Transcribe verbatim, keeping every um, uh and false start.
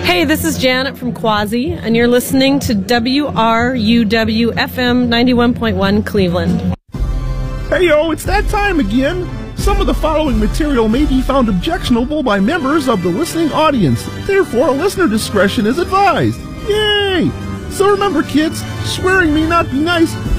Hey, this is Janet from Quasi, and you're listening to W R U W F M ninety-one point one Cleveland. Hey yo, it's that time again. Some of the following material may be found objectionable by members of the listening audience. Therefore, listener discretion is advised. Yay! So remember, kids, swearing may not be nice,